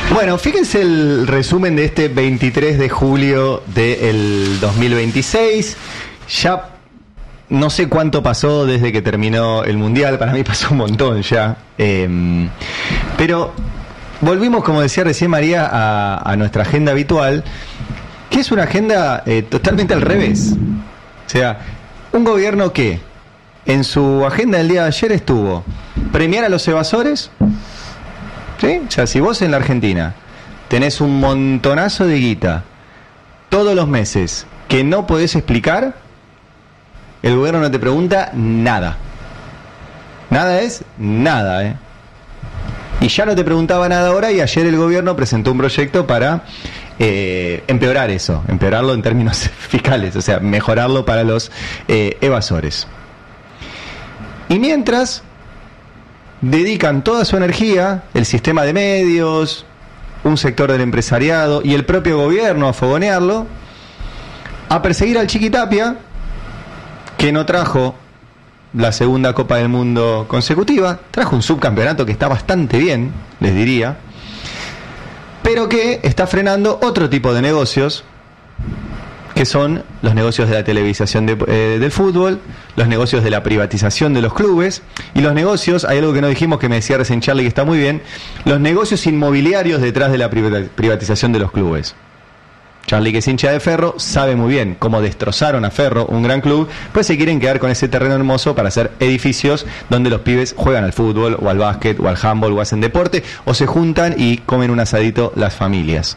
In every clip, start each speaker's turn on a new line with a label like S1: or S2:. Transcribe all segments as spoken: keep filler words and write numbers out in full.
S1: Bueno, fíjense el resumen de este veintitrés de julio del dos mil veintiséis. Ya no sé cuánto pasó desde que terminó el Mundial, para mí pasó un montón ya. Eh, pero volvimos, como decía recién María, a, a nuestra agenda habitual, que es una agenda eh, totalmente al revés. O sea, un gobierno que en su agenda del día de ayer estuvo premiar a los evasores. ¿Sí? O sea, si vos en la Argentina tenés un montonazo de guita todos los meses que no podés explicar, el gobierno no te pregunta nada. Nada es nada, ¿eh? Y ya no te preguntaba nada ahora, y ayer el gobierno presentó un proyecto para eh, empeorar eso, empeorarlo en términos fiscales, o sea, mejorarlo para los eh, evasores. Y mientras dedican toda su energía, el sistema de medios, un sector del empresariado y el propio gobierno a fogonearlo, a perseguir al Chiquitapia, que no trajo la segunda Copa del Mundo consecutiva, trajo un subcampeonato que está bastante bien, les diría, pero que está frenando otro tipo de negocios, que son los negocios de la televisación de, eh, del fútbol, los negocios de la privatización de los clubes, y los negocios, hay algo que no dijimos que me decía recién Charlie que está muy bien, los negocios inmobiliarios detrás de la privatización de los clubes. Charlie, que es hincha de Ferro, sabe muy bien cómo destrozaron a Ferro, un gran club, pues se quieren quedar con ese terreno hermoso para hacer edificios donde los pibes juegan al fútbol, o al básquet, o al handball, o hacen deporte, o se juntan y comen un asadito las familias.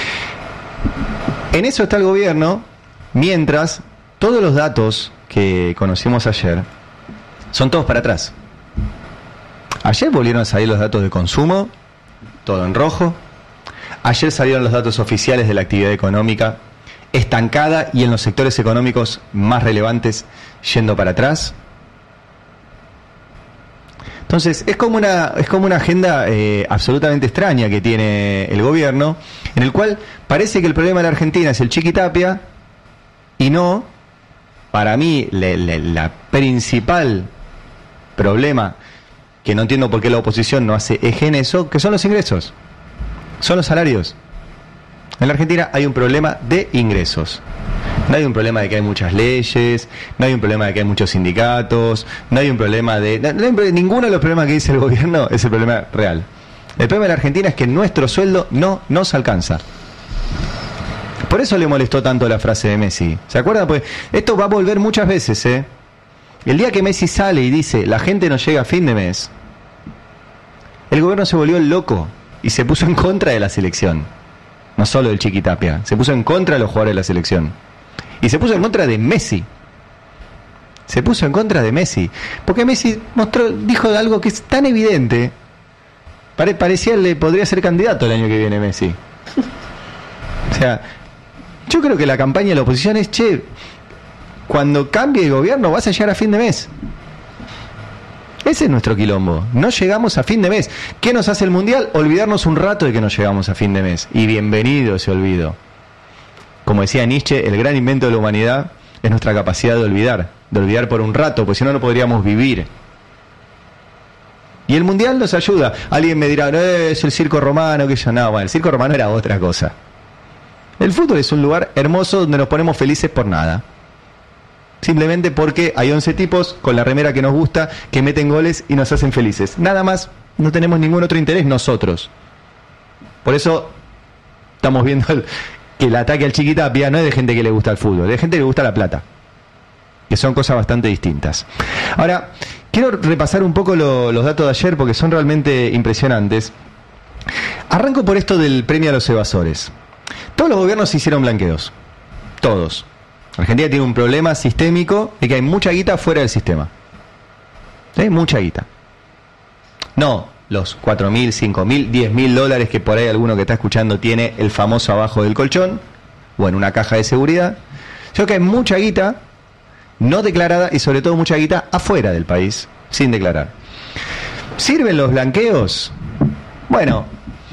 S1: En eso está el gobierno, mientras todos los datos que conocimos ayer son todos para atrás. Ayer volvieron a salir los datos de consumo, todo en rojo. Ayer salieron los datos oficiales de la actividad económica, estancada y en los sectores económicos más relevantes yendo para atrás. Entonces es como una es como una agenda eh, absolutamente extraña que tiene el gobierno, en el cual parece que el problema de la Argentina es el Chiquitapia, y no, para mí, le, le, la principal problema, que no entiendo por qué la oposición no hace eje en eso, que son los ingresos, son los salarios. En la Argentina hay un problema de ingresos. No hay un problema de que hay muchas leyes, no hay un problema de que hay muchos sindicatos, no hay un problema de... No, no hay, ninguno de los problemas que dice el gobierno es el problema real. El problema de la Argentina es que nuestro sueldo no nos alcanza. Por eso le molestó tanto la frase de Messi. ¿Se acuerdan? Pues esto va a volver muchas veces, ¿eh? El día que Messi sale y dice, la gente no llega a fin de mes, el gobierno se volvió loco y se puso en contra de la selección. No solo del Chiquitapia, se puso en contra de los jugadores de la selección. Y se puso en contra de Messi. Se puso en contra de Messi. Porque Messi mostró, dijo algo que es tan evidente. Pare, parecía que podría ser candidato el año que viene Messi. O sea, yo creo que la campaña de la oposición es, che, cuando cambie el gobierno vas a llegar a fin de mes. Ese es nuestro quilombo. No llegamos a fin de mes. ¿Qué nos hace el Mundial? Olvidarnos un rato de que no llegamos a fin de mes. Y bienvenido ese olvido. Como decía Nietzsche, el gran invento de la humanidad es nuestra capacidad de olvidar. De olvidar por un rato, porque si no, no podríamos vivir. Y el Mundial nos ayuda. Alguien me dirá, no, es el circo romano, que yo no. Bueno, el circo romano era otra cosa. El fútbol es un lugar hermoso donde nos ponemos felices por nada. Simplemente porque hay once tipos con la remera que nos gusta, que meten goles y nos hacen felices. Nada más, no tenemos ningún otro interés nosotros. Por eso estamos viendo el, que el ataque al Chiquitapia no es de gente que le gusta el fútbol, es de gente que le gusta la plata. Que son cosas bastante distintas. Ahora, quiero repasar un poco lo, los datos de ayer porque son realmente impresionantes. Arranco por esto del premio a los evasores. Todos los gobiernos hicieron blanqueos. Todos. Argentina tiene un problema sistémico de que hay mucha guita fuera del sistema. ¿Sí? Mucha guita. No los cuatro mil, cinco mil, diez mil dólares que por ahí alguno que está escuchando tiene el famoso abajo del colchón o en una caja de seguridad. Yo creo que hay mucha guita no declarada y sobre todo mucha guita afuera del país, sin declarar. ¿Sirven los blanqueos? Bueno,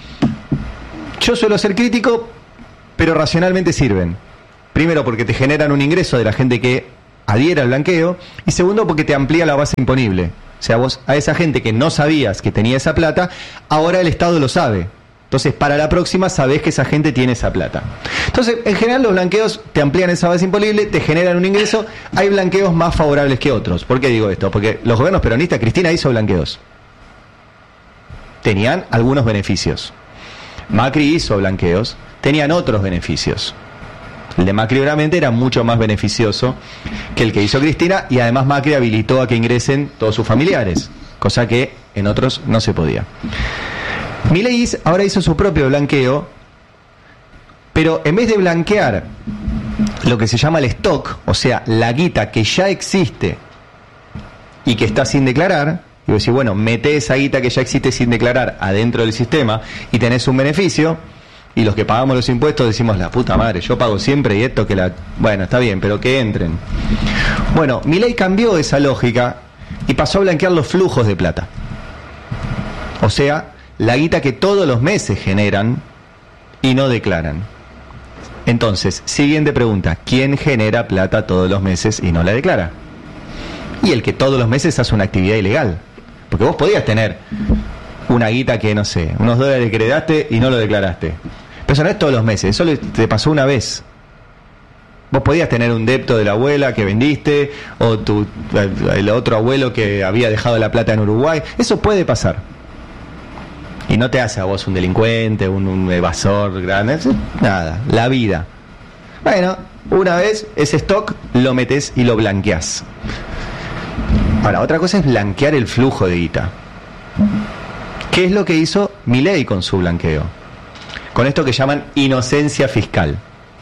S1: yo suelo ser crítico, pero racionalmente sirven. Primero porque te generan un ingreso de la gente que adhiera al blanqueo, y segundo porque te amplía la base imponible. O sea, vos a esa gente que no sabías que tenía esa plata, ahora el Estado lo sabe. Entonces, para la próxima sabés que esa gente tiene esa plata. Entonces, en general los blanqueos te amplían esa base imponible, te generan un ingreso. Hay blanqueos más favorables que otros. ¿Por qué digo esto? Porque los gobiernos peronistas, Cristina hizo blanqueos. Tenían algunos beneficios. Macri hizo blanqueos, tenían otros beneficios. El de Macri obviamente era mucho más beneficioso que el que hizo Cristina, y además Macri habilitó a que ingresen todos sus familiares, cosa que en otros no se podía. Milei ahora hizo su propio blanqueo, pero en vez de blanquear lo que se llama el stock, o sea, la guita que ya existe y que está sin declarar, y vos decís, bueno, mete esa guita que ya existe sin declarar adentro del sistema y tenés un beneficio, y los que pagamos los impuestos decimos, la puta madre, yo pago siempre y esto que la... Bueno, está bien, pero que entren. Bueno, Milei cambió esa lógica y pasó a blanquear los flujos de plata. O sea, la guita que todos los meses generan y no declaran. Entonces, siguiente pregunta, ¿quién genera plata todos los meses y no la declara? Y el que todos los meses hace una actividad ilegal. Porque vos podías tener una guita que, no sé, unos dólares que heredaste y no lo declaraste. Pero eso no es todos los meses, eso te pasó una vez. Vos podías tener un depto de la abuela que vendiste, o tu, el otro abuelo que había dejado la plata en Uruguay. Eso puede pasar. Y no te hace a vos un delincuente, un, un evasor grande, nada, la vida. Bueno, una vez ese stock lo metes y lo blanqueás. Ahora, otra cosa es blanquear el flujo de guita. ¿Qué es lo que hizo Milei con su blanqueo? Con esto que llaman inocencia fiscal.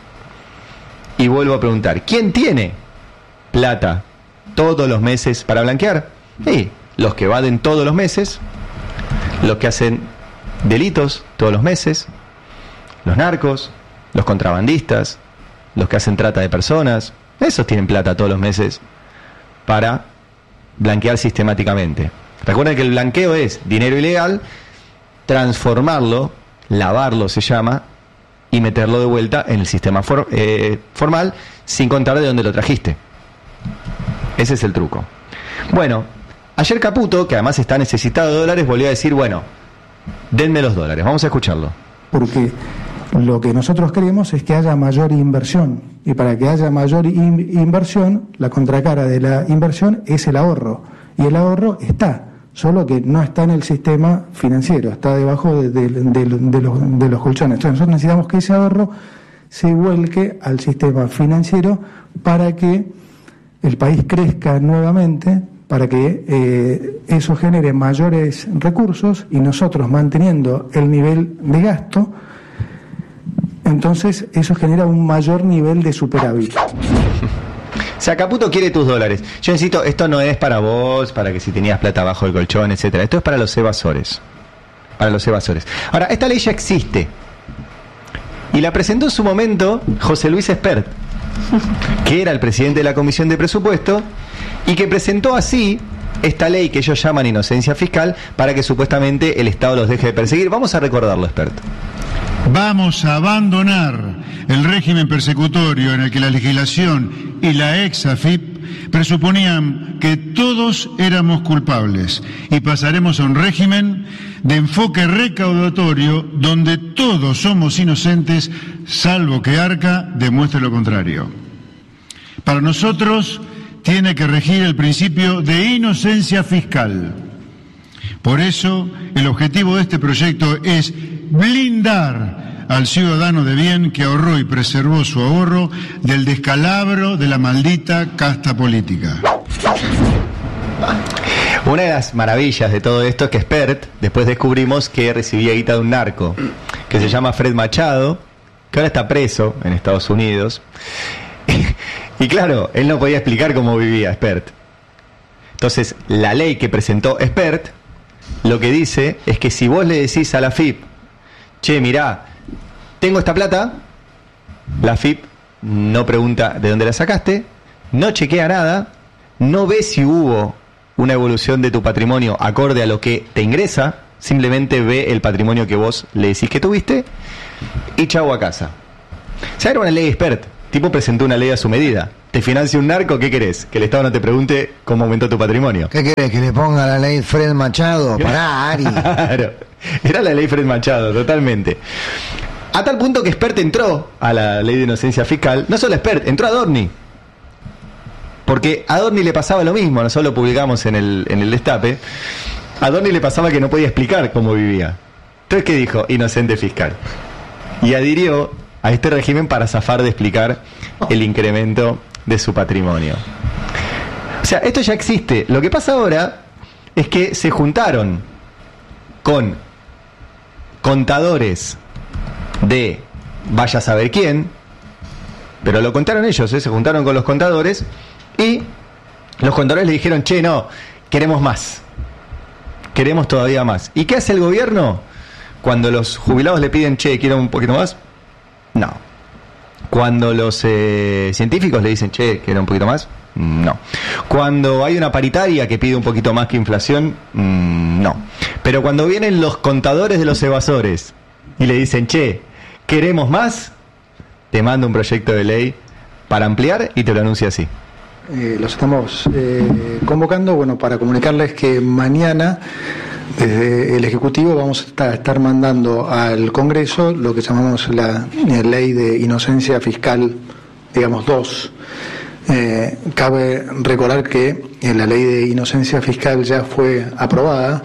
S1: Y vuelvo a preguntar, ¿quién tiene plata todos los meses para blanquear? Sí, los que evaden todos los meses, los que hacen delitos todos los meses, los narcos, los contrabandistas, los que hacen trata de personas, esos tienen plata todos los meses para blanquear sistemáticamente. Recuerden que el blanqueo es dinero ilegal, transformarlo, lavarlo se llama, y meterlo de vuelta en el sistema for, eh, formal, sin contar de dónde lo trajiste. Ese es el truco. Bueno, ayer Caputo, que además está necesitado de dólares, volvió a decir, bueno, denme los dólares. Vamos a escucharlo.
S2: Porque lo que nosotros queremos es que haya mayor inversión. Y para que haya mayor in- inversión, la contracara de la inversión es el ahorro. Y el ahorro está, solo que no está en el sistema financiero, está debajo de, de, de, de, los, de los colchones. Entonces nosotros necesitamos que ese ahorro se vuelque al sistema financiero para que el país crezca nuevamente, para que eh, eso genere mayores recursos, y nosotros manteniendo el nivel de gasto, entonces eso genera un mayor nivel de superávit.
S1: O sea, Caputo quiere tus dólares. Yo necesito, esto no es para vos, para que si tenías plata bajo el colchón, etcétera. Esto es para los evasores. Para los evasores. Ahora, esta ley ya existe. Y la presentó en su momento José Luis Espert, que era el presidente de la Comisión de Presupuesto, y que presentó así esta ley que ellos llaman inocencia fiscal, para que supuestamente el Estado los deje de perseguir. Vamos a recordarlo, Espert.
S3: Vamos a abandonar el régimen persecutorio en el que la legislación y la ex A F I P presuponían que todos éramos culpables, y pasaremos a un régimen de enfoque recaudatorio donde todos somos inocentes, salvo que Arca demuestre lo contrario. Para nosotros tiene que regir el principio de inocencia fiscal. Por eso, el objetivo de este proyecto es blindar al ciudadano de bien que ahorró y preservó su ahorro del descalabro de la maldita casta política.
S1: Una de las maravillas de todo esto es que Espert, después descubrimos que recibía guita de un narco, que se llama Fred Machado, que ahora está preso en Estados Unidos. Y claro, él no podía explicar cómo vivía Espert. Entonces, la ley que presentó Espert, lo que dice es que si vos le decís a la A F I P, che, mirá, tengo esta plata, la A F I P no pregunta de dónde la sacaste, no chequea nada, no ve si hubo una evolución de tu patrimonio acorde a lo que te ingresa, simplemente ve el patrimonio que vos le decís que tuviste, y chau a casa. O sea, era una ley Espert. tipo presentó una ley a su medida. Te financia un narco, ¿qué querés? Que el Estado no te pregunte cómo aumentó tu patrimonio.
S4: ¿Qué querés? ¿Que le ponga la ley Fred Machado? Pará, Ari.
S1: Claro, era la ley Fred Machado, totalmente. A tal punto que Spert entró a la ley de inocencia fiscal. No solo Spert, entró Adorni. Porque a Adorni le pasaba lo mismo, nosotros lo publicamos en el, en el Destape. A Adorni le pasaba que no podía explicar cómo vivía. Entonces, ¿qué dijo? Inocente fiscal. Y adhirió a este régimen para zafar de explicar el incremento de su patrimonio. O sea, esto ya existe. Lo que pasa ahora es que se juntaron con contadores de vaya a saber quién, pero lo contaron ellos, ¿eh? Se juntaron con los contadores y los contadores le dijeron, che, no, queremos más, queremos todavía más. ¿Y qué hace el gobierno cuando los jubilados le piden, che, quiero un poquito más? No. Cuando los eh, científicos le dicen, che, quiero un poquito más, no. Cuando hay una paritaria que pide un poquito más que inflación, mmm, no. Pero cuando vienen los contadores de los evasores y le dicen, che, queremos más, te mando un proyecto de ley para ampliar y te lo anuncia así.
S2: Eh, los estamos eh, convocando, bueno, para comunicarles que mañana desde el Ejecutivo vamos a estar, estar mandando al Congreso lo que llamamos la, la Ley de Inocencia Fiscal, digamos, dos. Eh, cabe recordar que en la Ley de Inocencia Fiscal ya fue aprobada.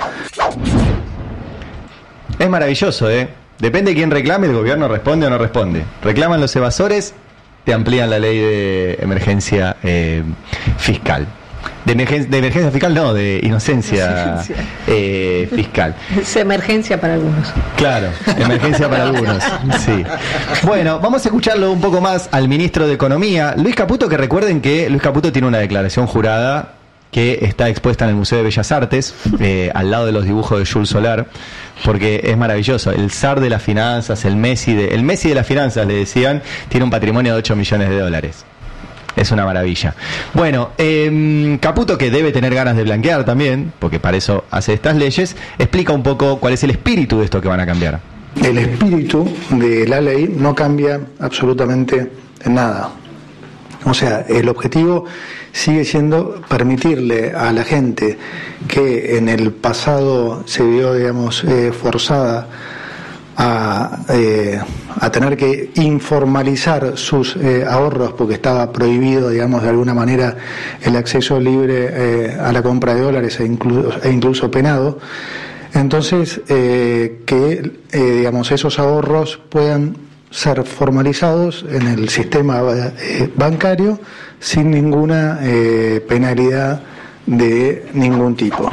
S1: Es maravilloso, ¿eh? Depende de quién reclame, el gobierno responde o no responde. Reclaman los evasores, te amplían la ley de emergencia eh, fiscal. De, emergen- de emergencia fiscal, no, de inocencia eh, fiscal.
S5: Es emergencia para algunos.
S1: Claro, emergencia para algunos, sí. Bueno, vamos a escucharlo un poco más al ministro de Economía, Luis Caputo, que recuerden que Luis Caputo tiene una declaración jurada que está expuesta en el Museo de Bellas Artes, eh, al lado de los dibujos de Jules Solar, porque es maravilloso. El zar de las finanzas, el Messi de, el Messi de las finanzas, le decían, tiene un patrimonio de ocho millones de dólares. Es una maravilla. Bueno, eh, Caputo, que debe tener ganas de blanquear también, porque para eso hace estas leyes, explica un poco cuál es el espíritu de esto que van a cambiar.
S2: El espíritu de la ley no cambia absolutamente nada. O sea, el objetivo sigue siendo permitirle a la gente que en el pasado se vio, digamos, eh, forzada a, eh, a tener que informalizar sus eh, ahorros porque estaba prohibido, digamos, de alguna manera el acceso libre eh, a la compra de dólares e incluso, e incluso penado. Entonces, eh, que, eh, digamos, esos ahorros puedan ser formalizados en el sistema eh, bancario sin ninguna eh, penalidad de ningún tipo.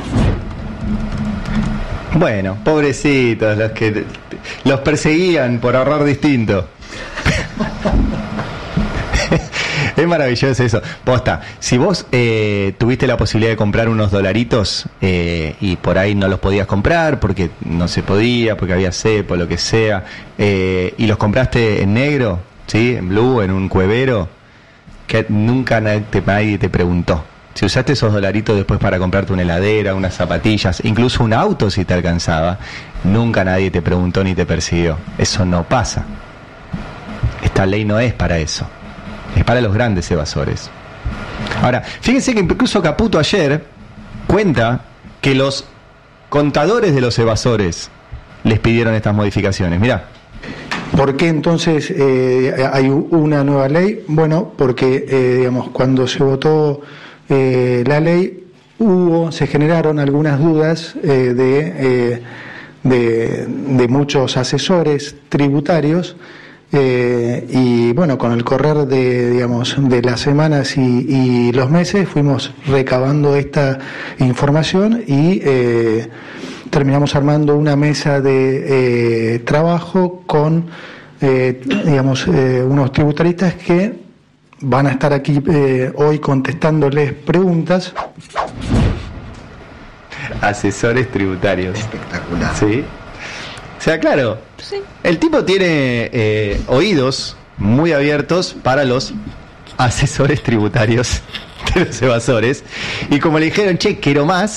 S1: Bueno, pobrecitos, los que los perseguían por ahorrar distinto. Es maravilloso eso. Posta, si vos eh, tuviste la posibilidad de comprar unos dolaritos eh, y por ahí no los podías comprar porque no se podía, porque había cepo, lo que sea, eh, y los compraste en negro, ¿sí? En blue, en un cuevero, que nunca nadie te, nadie te preguntó. Si usaste esos dolaritos después para comprarte una heladera, unas zapatillas, incluso un auto si te alcanzaba, nunca nadie te preguntó ni te persiguió. Eso no pasa. Esta ley no es para eso. Es para los grandes evasores. Ahora, fíjense que incluso Caputo ayer cuenta que los contadores de los evasores les pidieron estas modificaciones. Mirá.
S2: ¿Por qué entonces eh, hay una nueva ley? Bueno, porque eh, digamos, cuando se votó eh, la ley, hubo, se generaron algunas dudas eh, de, eh, de, de muchos asesores tributarios. Eh, y bueno, con el correr de, digamos, de las semanas y, y los meses fuimos recabando esta información y eh, terminamos armando una mesa de eh, trabajo con eh, digamos eh, unos tributaristas que van a estar aquí eh, hoy contestándoles preguntas.
S1: Asesores tributarios.
S4: Espectacular.
S1: Sí. O sea, claro, sí. El tipo tiene eh, oídos muy abiertos para los asesores tributarios de los evasores. Y como le dijeron, che, quiero más,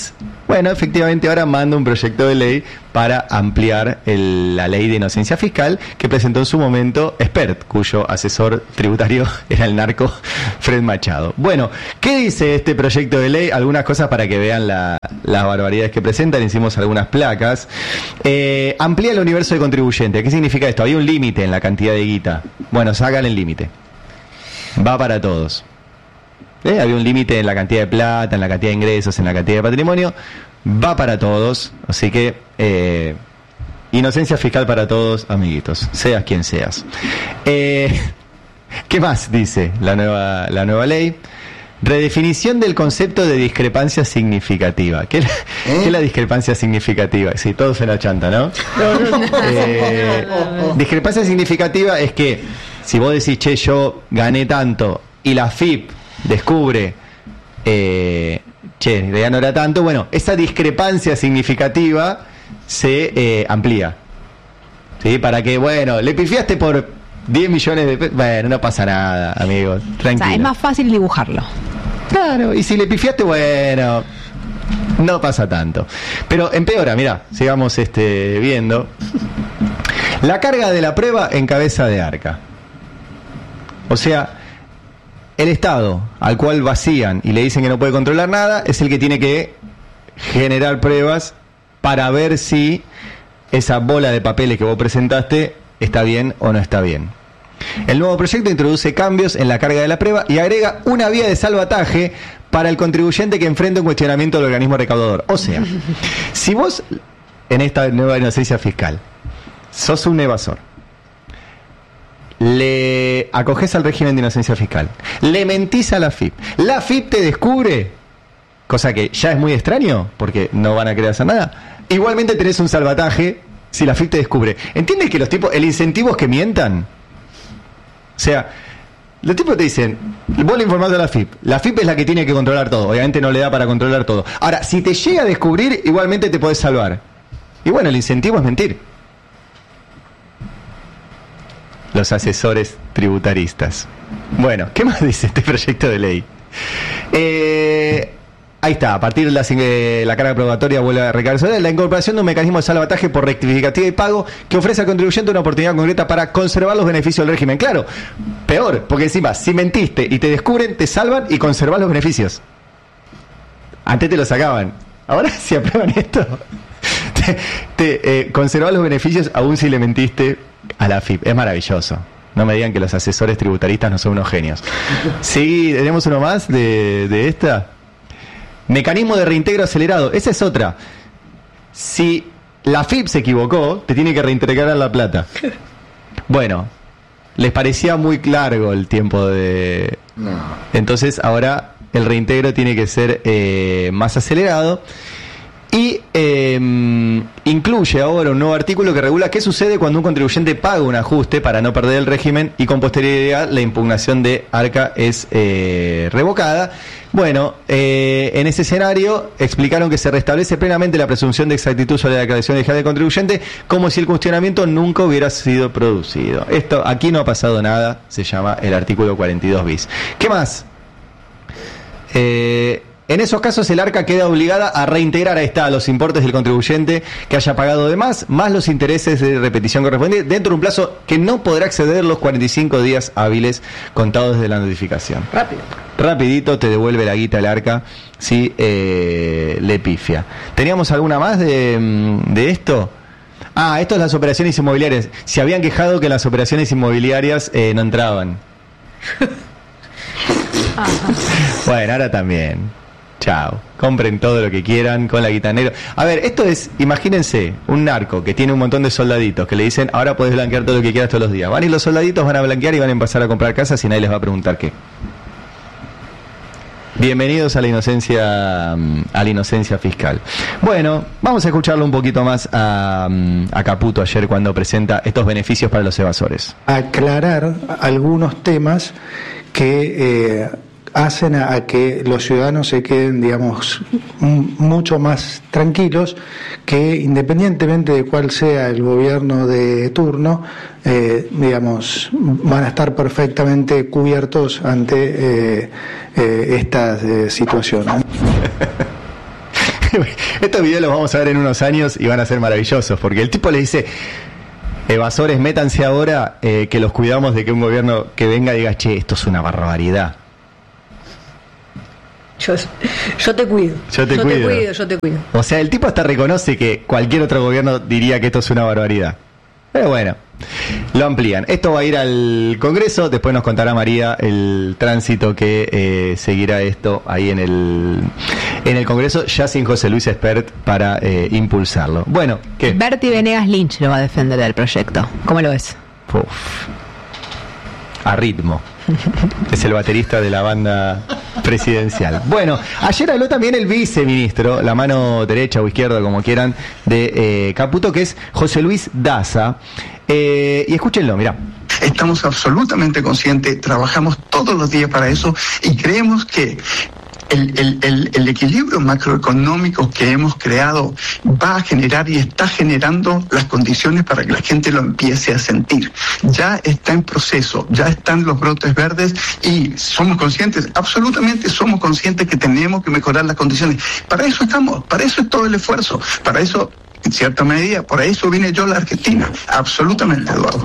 S1: Bueno, efectivamente ahora manda un proyecto de ley para ampliar el, la ley de inocencia fiscal que presentó en su momento Expert, cuyo asesor tributario era el narco Fred Machado. Bueno, ¿qué dice este proyecto de ley? Algunas cosas para que vean la, las barbaridades que presentan. Hicimos algunas placas. Eh, amplía el universo de contribuyentes. ¿Qué significa esto? Había un límite en la cantidad de guita. Bueno, sacan el límite. Va para todos. ¿Eh? Había un límite en la cantidad de plata, en la cantidad de ingresos, en la cantidad de patrimonio. Va para todos, así que eh, inocencia fiscal para todos, amiguitos, seas quien seas. Eh, ¿Qué más dice la nueva, la nueva ley? Redefinición del concepto de discrepancia significativa. ¿Qué es la, ¿Eh? ¿qué es la discrepancia significativa? Sí, todos en la chanta, ¿no? no, no, no. Eh, discrepancia significativa es que si vos decís, che, yo gané tanto y la F I P descubre, eh, che, ya no era tanto, bueno, esa discrepancia significativa se eh, amplía, ¿sí? Para que, bueno, le pifiaste por diez millones de pesos, bueno, no pasa nada, amigos, tranquilo.
S5: O sea, es más fácil dibujarlo.
S1: Claro, y si le pifiaste, bueno, no pasa tanto. Pero empeora, mirá, sigamos este, viendo. La carga de la prueba en cabeza de arca. O sea, el Estado al cual vacían y le dicen que no puede controlar nada es el que tiene que generar pruebas para ver si esa bola de papeles que vos presentaste está bien o no está bien. El nuevo proyecto introduce cambios en la carga de la prueba y agrega una vía de salvataje para el contribuyente que enfrenta un cuestionamiento del organismo recaudador. O sea, si vos en esta nueva inocencia fiscal sos un evasor, le acoges al régimen de inocencia fiscal, le mentís a la F I P, la F I P te descubre, cosa que ya es muy extraño porque no van a querer hacer nada, igualmente tenés un salvataje si la F I P te descubre. ¿Entiendes que los tipos, el incentivo es que mientan? O sea, los tipos te dicen, vos le informás a la F I P, la F I P es la que tiene que controlar todo, obviamente no le da para controlar todo. Ahora, si te llega a descubrir, igualmente te podés salvar. Y bueno, el incentivo es mentir. Los asesores tributaristas. Bueno, ¿qué más dice este proyecto de ley? Eh, ahí está, a partir de la, eh, la carga probatoria vuelve a recaer sobre la incorporación de un mecanismo de salvataje por rectificativa y pago que ofrece al contribuyente una oportunidad concreta para conservar los beneficios del régimen. Claro, peor, porque encima, si mentiste y te descubren, te salvan y conservas los beneficios. Antes te los sacaban. Ahora, si aprueban esto, te, te eh, conservas los beneficios aún si le mentiste a la F I P. Es maravilloso. No me digan que los asesores tributaristas no son unos genios. Sí, tenemos uno más de, de esta. Mecanismo de reintegro acelerado. Esa es otra. Si la F I P se equivocó, te tiene que reintegrar la plata. Bueno, les parecía muy largo el tiempo de... No. Entonces ahora el reintegro tiene que ser eh, más acelerado. Y eh, incluye ahora un nuevo artículo que regula qué sucede cuando un contribuyente paga un ajuste para no perder el régimen y con posterioridad la impugnación de ARCA es eh, revocada. Bueno, eh, en ese escenario explicaron que se restablece plenamente la presunción de exactitud sobre la declaración de del contribuyente como si el cuestionamiento nunca hubiera sido producido. Esto, aquí no ha pasado nada, se llama el artículo cuarenta y dos bis. ¿Qué más? Eh... En esos casos el ARCA queda obligada a reintegrar, ahí está, los importes del contribuyente que haya pagado de más, más los intereses de repetición correspondientes, dentro de un plazo que no podrá exceder los cuarenta y cinco días hábiles contados desde la notificación. Rápido. Rapidito te devuelve la guita el ARCA si eh, le pifia. ¿Teníamos alguna más de, de esto? Ah, esto es las operaciones inmobiliarias. Se habían quejado que las operaciones inmobiliarias eh, no entraban. Bueno, ahora también. Chao, compren todo lo que quieran con la guita negra. A ver, esto es, imagínense, un narco que tiene un montón de soldaditos que le dicen, ahora podés blanquear todo lo que quieras todos los días. Van y los soldaditos van a blanquear y van a empezar a comprar casas y nadie les va a preguntar qué. Bienvenidos a la inocencia, a la inocencia fiscal. Bueno, vamos a escucharlo un poquito más a, a Caputo ayer cuando presenta estos beneficios para los evasores.
S2: Aclarar algunos temas que... Eh, hacen a, a que los ciudadanos se queden, digamos, m- mucho más tranquilos, que independientemente de cuál sea el gobierno de turno, eh, digamos, van a estar perfectamente cubiertos ante eh, eh, estas eh, situaciones.
S1: Estos videos los vamos a ver en unos años y van a ser maravillosos, porque el tipo le dice, evasores, métanse ahora, eh, que los cuidamos de que un gobierno que venga diga, che, esto es una barbaridad.
S5: Yo, yo te cuido.
S1: Yo te
S5: yo
S1: cuido.
S5: te cuido, yo te cuido.
S1: O sea, el tipo hasta reconoce que cualquier otro gobierno diría que esto es una barbaridad. Pero bueno, lo amplían. Esto va a ir al Congreso, después nos contará María el tránsito que eh, seguirá esto ahí en el en el Congreso, ya sin José Luis Espert para eh, impulsarlo. Bueno, ¿qué?
S6: Bertie Venegas Lynch lo va a defender del proyecto. ¿Cómo lo ves?
S1: Uf. A ritmo. Es el baterista de la banda presidencial. Bueno, ayer habló también el viceministro, la mano derecha o izquierda, como quieran, de eh, Caputo, que es José Luis Daza. Eh, y escúchenlo, mirá.
S7: Estamos absolutamente conscientes, trabajamos todos los días para eso y creemos que El, el, el, el equilibrio macroeconómico que hemos creado va a generar y está generando las condiciones para que la gente lo empiece a sentir. Ya está en proceso, ya están los brotes verdes y somos conscientes, absolutamente somos conscientes que tenemos que mejorar las condiciones. Para eso estamos, para eso es todo el esfuerzo, para eso, en cierta medida, por eso vine yo a la Argentina, absolutamente, Eduardo.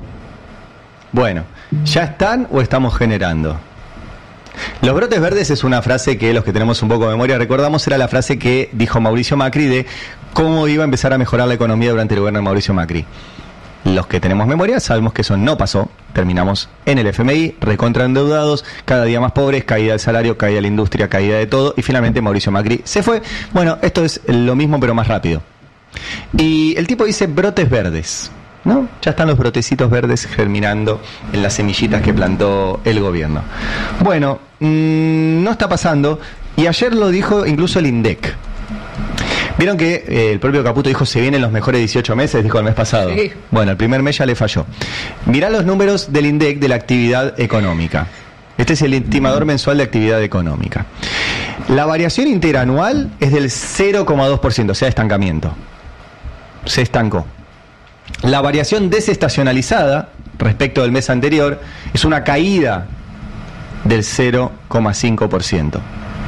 S1: Bueno, ¿ya están o estamos generando? Los brotes verdes es una frase que los que tenemos un poco de memoria recordamos, era la frase que dijo Mauricio Macri de cómo iba a empezar a mejorar la economía durante el gobierno de Mauricio Macri. Los que tenemos memoria sabemos que eso no pasó, terminamos en el F M I, recontraendeudados, cada día más pobres, caída del salario, caída de la industria, caída de todo, y finalmente Mauricio Macri se fue. Bueno, esto es lo mismo pero más rápido. Y el tipo dice brotes verdes, ¿no? Ya están los brotecitos verdes germinando en las semillitas que plantó el gobierno. Bueno, mmm, no está pasando, y ayer lo dijo incluso el INDEC. Vieron que eh, el propio Caputo dijo se vienen los mejores dieciocho meses, dijo el mes pasado.
S5: Sí.
S1: Bueno, el primer mes ya le falló. Mirá los números del INDEC de la actividad económica. Este es el estimador mensual de actividad económica. La variación interanual es del cero coma dos por ciento, o sea, estancamiento. Se estancó. La variación desestacionalizada respecto del mes anterior es una caída del cero coma cinco por ciento.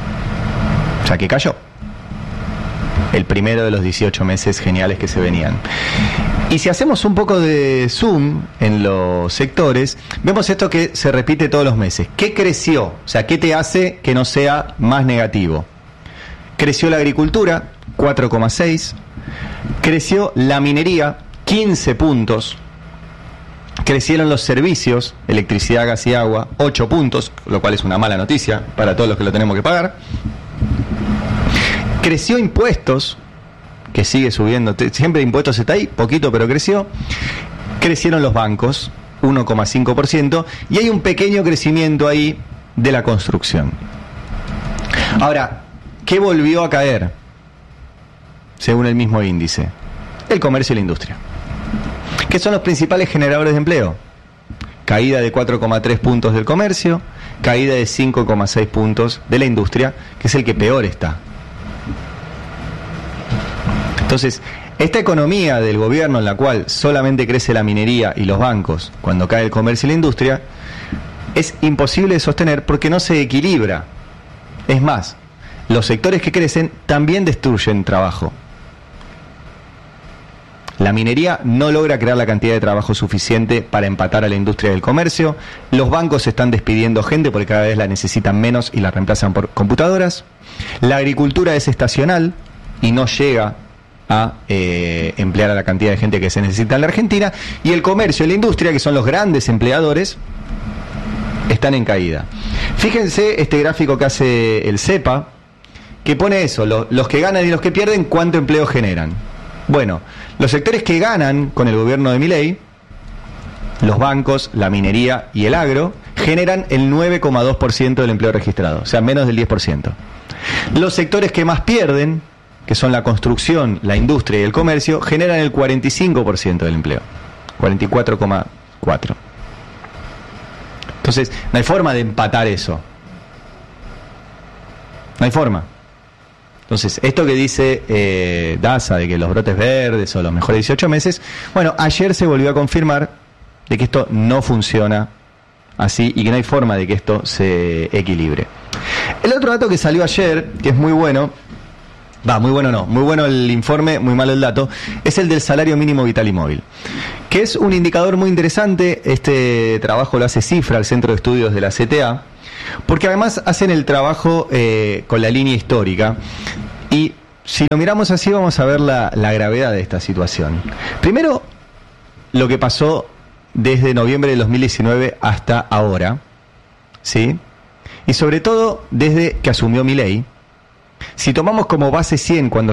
S1: O sea que cayó. El primero de los dieciocho meses geniales que se venían. Y si hacemos un poco de zoom en los sectores, vemos esto que se repite todos los meses. ¿Qué creció? O sea, ¿qué te hace que no sea más negativo? Creció la agricultura, cuatro coma seis. Creció la minería, quince puntos. Crecieron los servicios, electricidad, gas y agua, ocho puntos, lo cual es una mala noticia para todos los que lo tenemos que pagar. Creció impuestos, que sigue subiendo, siempre impuestos está ahí, poquito pero creció. Crecieron los bancos, uno coma cinco por ciento, y hay un pequeño crecimiento ahí de la construcción. Ahora, ¿qué volvió a caer? Según el mismo índice, el comercio y la industria, que son los principales generadores de empleo. Caída de cuatro coma tres puntos del comercio, caída de cinco coma seis puntos de la industria, que es el que peor está. Entonces, esta economía del gobierno en la cual solamente crece la minería y los bancos cuando cae el comercio y la industria, es imposible de sostener porque no se equilibra. Es más, los sectores que crecen también destruyen trabajo. La minería no logra crear la cantidad de trabajo suficiente para empatar a la industria del comercio. Los bancos están despidiendo gente porque cada vez la necesitan menos y la reemplazan por computadoras. La agricultura es estacional y no llega a eh, emplear a la cantidad de gente que se necesita en la Argentina. Y el comercio y la industria, que son los grandes empleadores, están en caída. Fíjense este gráfico que hace el CEPA, que pone eso, lo, los que ganan y los que pierden, cuánto empleo generan. Bueno, los sectores que ganan con el gobierno de Milei, los bancos, la minería y el agro, generan el nueve coma dos por ciento del empleo registrado, o sea, menos del diez por ciento. Los sectores que más pierden, que son la construcción, la industria y el comercio, generan el cuarenta y cinco por ciento del empleo, cuarenta y cuatro coma cuatro por ciento. Entonces, no hay forma de empatar eso. No hay forma. Entonces, esto que dice eh, Daza, de que los brotes verdes o los mejores dieciocho meses, bueno, ayer se volvió a confirmar de que esto no funciona así y que no hay forma de que esto se equilibre. El otro dato que salió ayer, que es muy bueno, Va, muy bueno no, muy bueno el informe, muy malo el dato, es el del salario mínimo vital y móvil, que es un indicador muy interesante. Este trabajo lo hace Cifra, el Centro de Estudios de la C T A, porque además hacen el trabajo eh, con la línea histórica, y si lo miramos así vamos a ver la, la gravedad de esta situación. Primero, lo que pasó desde noviembre de dos mil diecinueve hasta ahora, ¿sí? Y sobre todo desde que asumió Milei. Si tomamos como base cien cuando